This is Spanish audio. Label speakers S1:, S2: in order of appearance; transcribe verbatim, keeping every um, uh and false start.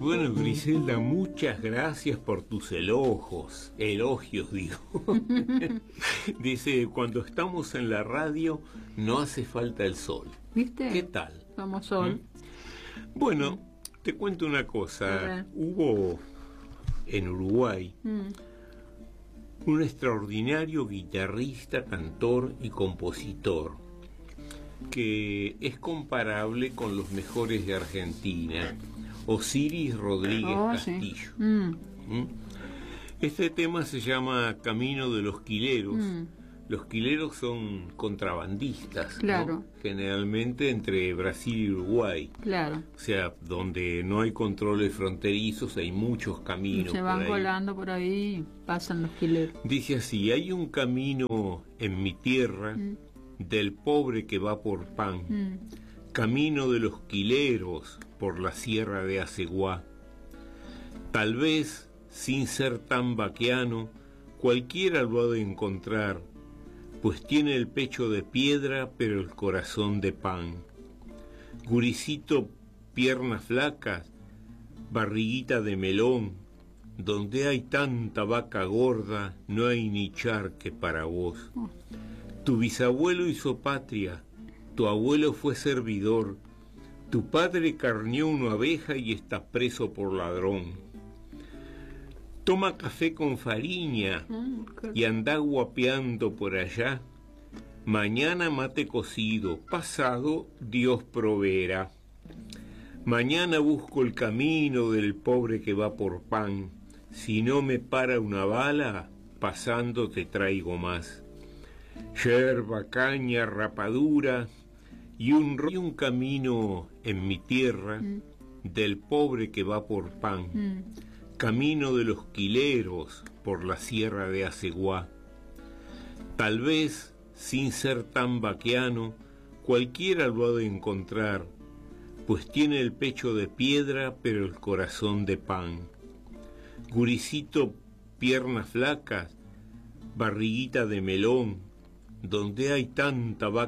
S1: Bueno, Griselda, muchas gracias por tus elogios, elogios digo. Dice, cuando estamos en la radio no hace falta el sol.
S2: ¿Viste?
S1: ¿Qué tal?
S2: Somos sol.
S1: ¿Mm? Bueno, te cuento una cosa. Hubo en Uruguay
S2: Mm.
S1: un extraordinario guitarrista, cantor y compositor que es comparable con los mejores de Argentina, Osiris Rodríguez
S2: Oh, sí.
S1: Castillo.
S2: Mm.
S1: ¿Mm? Este tema se llama Camino de los Quileros.
S2: Mm.
S1: Los quileros son contrabandistas,
S2: Claro.
S1: ¿no? Generalmente entre Brasil y Uruguay.
S2: Claro.
S1: O sea, donde no hay controles fronterizos, hay muchos caminos.
S2: Se van
S1: por ahí.
S2: colando por ahí y pasan los quileros.
S1: Dice así, hay un camino en mi tierra
S2: Mm.
S1: del pobre que va por pan,
S2: Mm.
S1: camino de los quileros por la sierra de Aceguá. Tal vez, sin ser tan vaqueano, cualquiera lo ha de encontrar, pues tiene el pecho de piedra pero el corazón de pan. Guricito, piernas flacas, barriguita de melón, donde hay tanta vaca gorda, no hay ni charque para vos. Tu bisabuelo hizo patria, tu abuelo fue servidor, tu padre carneó una abeja y está preso por ladrón. Toma café con fariña
S2: Mm,
S1: y anda guapeando por allá. Mañana mate cocido, pasado Dios proveerá. Mañana busco el camino del pobre que va por pan. Si no me para una bala, pasando te traigo más. Yerba, caña, rapadura y un, y un camino en mi tierra
S2: Mm.
S1: del pobre que va por pan.
S2: Mm.
S1: Camino de los quileros por la sierra de Aceguá. Tal vez, sin ser tan vaqueano, cualquiera lo ha de encontrar, pues tiene el pecho de piedra pero el corazón de pan. Guricito, piernas flacas, barriguita de melón, donde hay tanta vaca